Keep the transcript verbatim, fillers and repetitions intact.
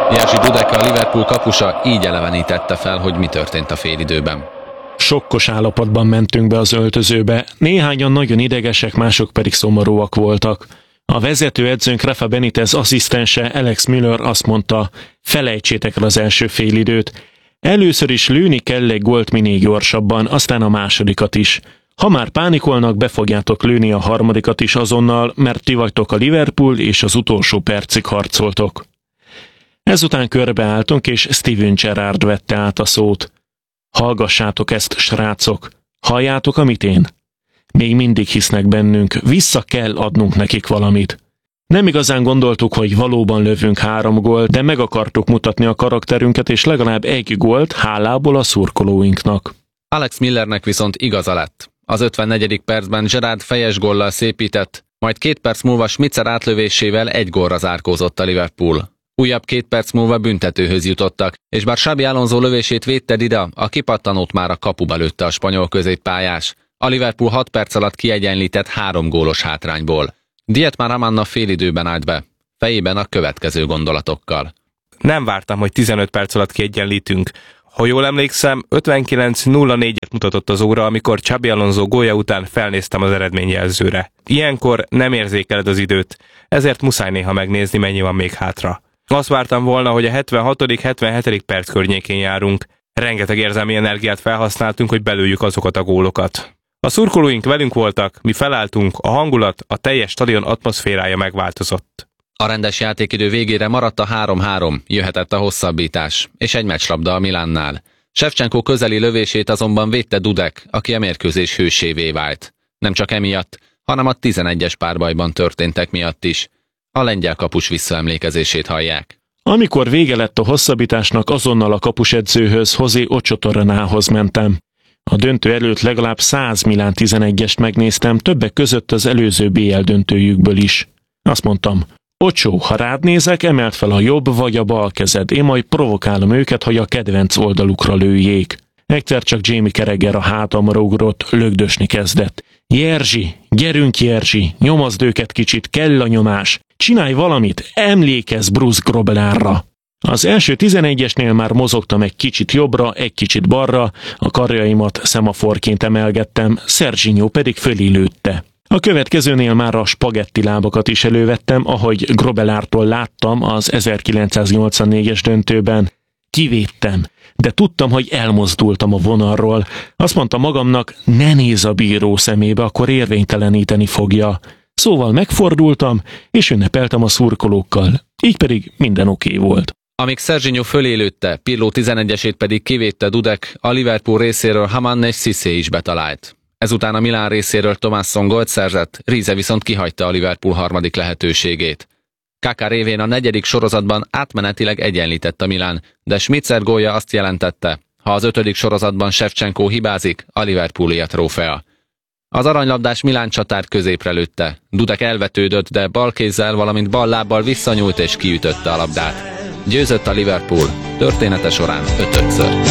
Jerzy Dudek, a Liverpool kapusa így elevenítette fel, hogy mi történt a félidőben. Sokkos állapotban mentünk be az öltözőbe, néhányan nagyon idegesek, mások pedig szomorúak voltak. A vezetőedzőnk Rafa Benitez asszisztense Alex Müller azt mondta, felejtsétek el az első félidőt. Először is lőni kell egy gólt minél gyorsabban, aztán a másodikat is. Ha már pánikolnak, be fogjátok lőni a harmadikat is azonnal, mert ti vagytok a Liverpool, és az utolsó percig harcoltok. Ezután körbeálltunk, és Steven Gerrard vette át a szót. Hallgassátok ezt, srácok! Halljátok, amit én? Még mindig hisznek bennünk, vissza kell adnunk nekik valamit. Nem igazán gondoltuk, hogy valóban lövünk három gólt, de meg akartuk mutatni a karakterünket, és legalább egy gólt hálából a szurkolóinknak. Alex Millernek viszont igaza lett. Az ötvennegyedik percben Gerrard fejes góllal szépített, majd két perc múlva Schmitzer átlövésével egy gólra zárkózott a Liverpool. Újabb két perc múlva büntetőhöz jutottak, és bár Xabi Alonso lövését védte Dida, a kipattanót már a kapuba lőtte a spanyol középpályás. A Liverpool hat perc alatt kiegyenlített három gólos hátrányból. Dietmar Amanna félidőben állt be, fejében a következő gondolatokkal. Nem vártam, hogy tizenöt perc alatt kiegyenlítünk. Ha jól emlékszem, ötvenkilenc nulla négyet mutatott az óra, amikor Xabi Alonso gólja után felnéztem az eredményjelzőre. Ilyenkor nem érzékeled az időt, ezért muszáj néha megnézni, mennyi van még hátra. Azt vártam volna, hogy a hetvenhatodik hetvenhetedik perc környékén járunk. Rengeteg érzelmi energiát felhasználtunk, hogy belőjük azokat a gólokat. A szurkolóink velünk voltak, mi felálltunk, a hangulat, a teljes stadion atmoszférája megváltozott. A rendes játékidő végére maradt a három-három, jöhetett a hosszabbítás, és egy meccslabda a Milánnál. Shevchenko közeli lövését azonban védte Dudek, aki a mérkőzés hősévé vált. Nem csak emiatt, hanem a tizenegyes párbajban történtek miatt is. A lengyel kapus visszaemlékezését hallják. Amikor vége lett a hosszabbításnak, azonnal a kapusedzőhöz, José Ocho Torrenához mentem. A döntő előtt legalább száz Milán tizenegyest megnéztem, többek között az előző bé el döntőjükből is. Azt mondtam, Ocho, ha rád nézek, emeld fel a jobb vagy a bal kezed, én majd provokálom őket, hogy a kedvenc oldalukra lőjék. Egyszer csak Jamie Carragher a hátamra ugrott, lögdösni kezdett. Jerzy, gyerünk Jerzy, nyomazd őket kicsit, kell a nyomás. Csinálj valamit, emlékezz Bruce Grobbelaarra. Az első tizenegyesnél már mozogtam egy kicsit jobbra, egy kicsit balra, a karjaimat szemaforként emelgettem, Serginho pedig fölé lőtte. A következőnél már a spagetti lábakat is elővettem, ahogy Grobbelaartól láttam az ezerkilencszáznyolcvannégyes döntőben. Kivédtem, de tudtam, hogy elmozdultam a vonalról. Azt mondtam magamnak, ne nézz a bíró szemébe, akkor érvényteleníteni fogja. Szóval megfordultam, és ünnepeltem a szurkolókkal. Így pedig minden oké volt. Amíg Serginho fölé lőtte, Pirlo tizenegyesét pedig kivédte Dudek, a Liverpool részéről Hamann és Cissé is betalált. Ezután a Milán részéről Thomasson gólt szerzett, Riise viszont kihagyta a Liverpool harmadik lehetőségét. Kaká révén a negyedik sorozatban átmenetileg egyenlített a Milán, de Schmitzer gólja azt jelentette, ha az ötödik sorozatban Shevchenko hibázik, a Liverpool a trófea. Az aranylabdás Milán csatár középre lőtte. Dudek elvetődött, de balkézzel, valamint ballábbal visszanyúlt és kiütötte a labdát. Győzött a Liverpool, története során ötödször.